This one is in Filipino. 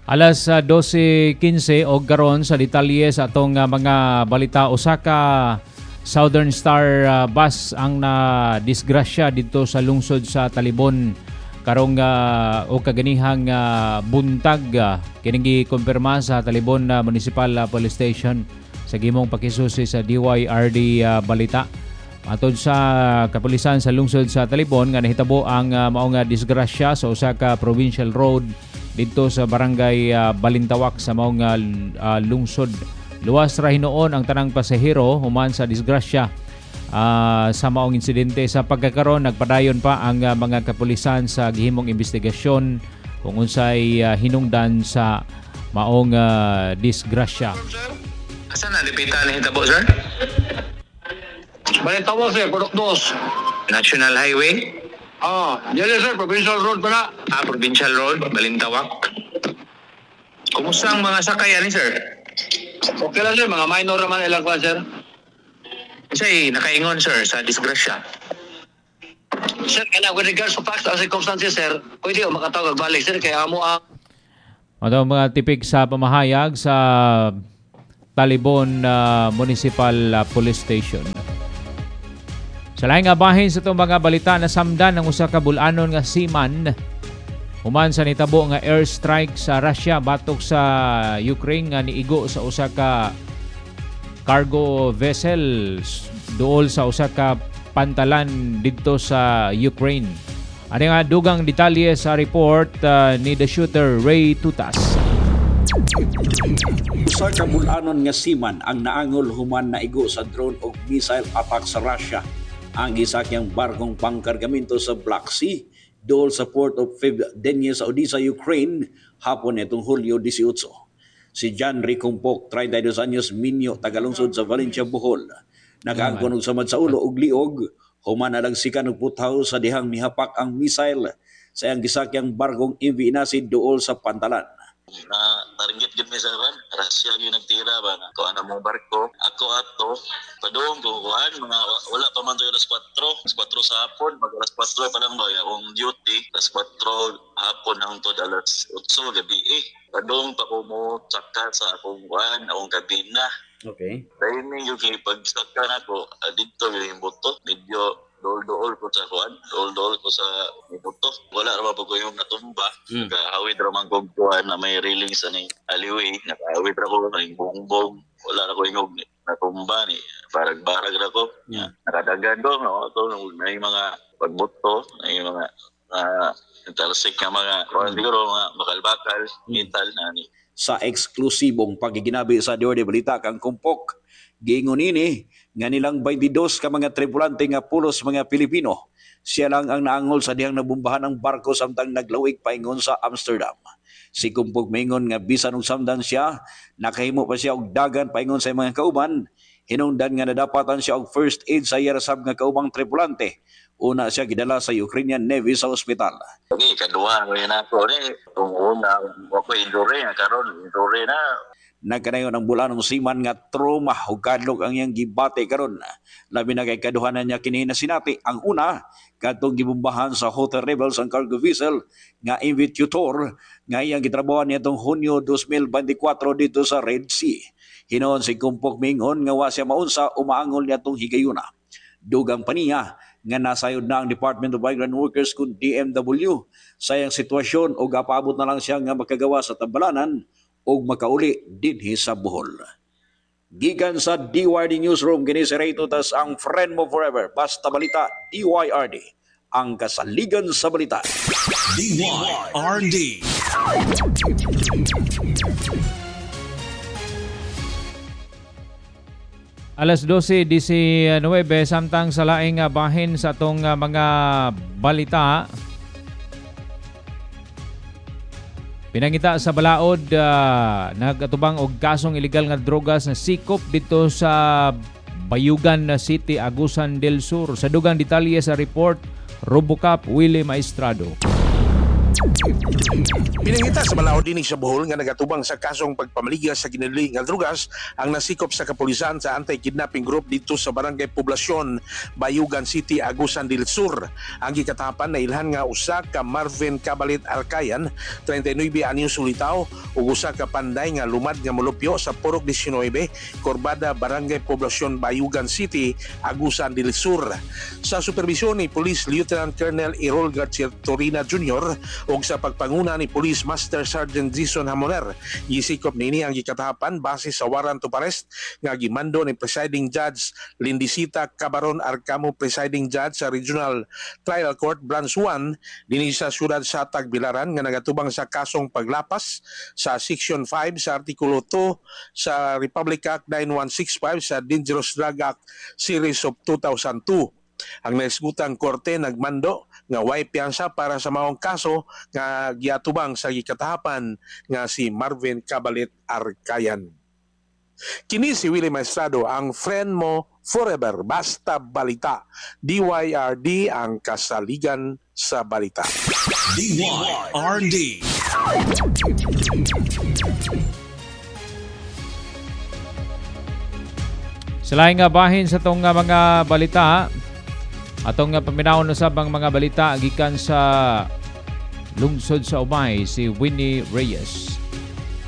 Alas 12:15 og karon sa detalye sa atong mga balita. Osaka Southern Star bus ang na disgrasya dito sa lungsod sa Talibon karong o kaganihang buntag. Kining gikumpirma sa Talibon Municipal Police Station sa gimong pakisusi sa DYRD balita. Matod sa kapulisan sa lungsod sa Talibon nga nahitabo ang maong disgrasya sa Osaka Provincial Road dito sa barangay Balintawak sa maong lungsod. Luwas ra hinuon ang tanang pasahero human sa disgrasya sa maong insidente. Sa pagkakaroon nagpadayon pa ang mga kapulisan sa gihimong investigasyon kung unsay hinungdan sa maong disgrasya. Asa na lipitan ni hitabo, sir? Balintawak sir, Purok 2. National Highway? Yan sir, Provincial Road pa na. Provincial Road, Balintawak. Kumusta ang mga sakayan ni sir? Okay lang sir, mga minor naman ilang kwan sir. Kasi nakaingon sir sa disgrasya. Sir, kaya with regards to facts and circumstances sir, pwede o makatawag balik sir, kaya amo ang... Ito mga tipik sa pamahayag sa Talibon Municipal Police Station. Sa laing nga bahin sa itong mga balita na samdan ng usa ka bulanon nga seaman human sa nitabo nga airstrike sa Russia batok sa Ukraine nga niigo sa usa ka cargo vessel duol sa usa ka pantalan didto sa Ukraine. Ano nga dugang detalye sa report ni The Shooter Ray Tutas. Usa ka bulanon nga seaman ang naangol human na igo sa drone o missile attack sa Russia ang gisakyang barkong pangkargamento sa Black Sea dool sa port of Fevdenie sa Odessa, Ukraine hapon nitong Hulyo 18. Si John Ricompok, 32 anyos, minyo, tagalungsod sa Valencia, Bohol. Nakaangkon og samad sa ulo og liog, human na lagsikan og putaw sa dihang mihapak ang missile sa iyang gisakyang barkong MV Inasid dool sa pantalan. Na naringgit gid mi sa ran Russia gyud nagtira ba ko ana mong barko ako ato padung kuan mga wala pa man to alas 4 sa hapon mag alas 4 pa lang ba yung duty alas 4 hapon ang to alas 8 gabi padung pa ko mo tsaka sa akong kuan akong kabina. Okay. Timing yung pagsaka na ko dito yung buto medyo dool ko sa kuan, dool ko sa minuto. Wala ra ba ko yung natumba. Nakahawid ra man kog kuan na may railings ani alleyway. Nakahawid ra ko ng bongbong. Wala ra ko yung natumba ni barag-barag ra ko. Nakadagan ko no to may mga pagbuto, may mga talasik nga mga kuan siguro mga bakal-bakal, metal nani. Sa eksklusibong pagiginabi sa DOD Balita kang Kumpok, giingon ini nga nilang 22 ka mga tripulante nga pulos mga Pilipino. Siya lang ang naangol sa dihang nabumbahan ng barko samtang naglawig paingon sa Amsterdam. Si Kumpok maingon nga bisan og samdan siya, nakahimo pa siya og dagan paingon sa mga kauban. Hinungdan nga nadapatan siya og first aid sa yarasab nga kaubang tripulante. Una siya gidala sa Ukrainian Navy sa ospital. Okay, kaduha ko yun ako ni tungkol na ako injury nga karon injury na. Nagkanayon ang bulanong seaman nga trauma ug kadlok ang iyang gibate karon. Labi na kay kaduhanan niya kini na sinati. Ang una kadtong gibombahan sa Hotel Rebels ang cargo vessel nga MV Tutor nga iyang gitrabahoan nitong Hunyo 2024 dito sa Red Sea. Hinoon si Kumpok mingon nga wa siya maunsa umaangol niya tong higayuna. Dugang pa niya nga nasayod na ang Department of Migrant Workers kung DMW sa iyang sitwasyon o gapaabot na lang siya nga makagawa sa Tambalanan o makauli dinhi sa Bohol. Gikan sa DYRD Newsroom, kini si Ray Tutas, ang friend mo forever. Basta balita, DYRD, ang kasaligan sa balita. DYRD. Alas 12:19 samtang sa laing bahin sa atong mga balita. Pinangita sa balaod nagatubang og kasong illegal nga drogas na sikop dito sa Bayugan City, Agusan del Sur. Sa dugang detalye sa report, Robocop Willie Maestrado. Pinangita sa balaod din sa Bohol nga nagatubang sa kasong pagpamaligas sa ginili nga drugas ang nasikop sa kapulisan sa anti-kidnapping group dito sa Barangay Poblasyon, Bayugan City, Agusan del Sur. Ang gikatapan na ilhan nga usa ka Marvin Cabalit Arcayan, 39 anyos ulitaw, ug usa ka panday nga lumad nga molupyo sa Purok 19, Corbada, Barangay Poblasyon, Bayugan City, Agusan del Sur. Sa supervisyon ni Police Lieutenant Colonel Errol Garcia Torina Jr. ug sa pagpanguna ni Police Master Sergeant Jason Hamoner, gisikop nini ang gikatahapan base sa warrant of arrest nga gimando ni Presiding Judge Lindisita Cabaron Arcamo, Presiding Judge sa Regional Trial Court Branch 1 dinhi sa siyudad sa Tagbilaran nga nagatubang sa kasong paglapas sa Section 5 sa Artikulo 2 sa Republic Act 9165 sa Dangerous Drug Act Series of 2002. Ang naisgutang korte nagmando nga way piyansa para sa maong kaso nga giatubang sa gikatahapan nga si Marvin Cabalit Arcayan. Kini si Willie Maestrado, ang friend mo forever, basta balita. DYRD, ang kasaligan sa balita. DYRD. Selain nga bahin sa itong mga balita, atong paminawon usab ang mga balita gikan sa lungsod sa Umay si Winnie Reyes.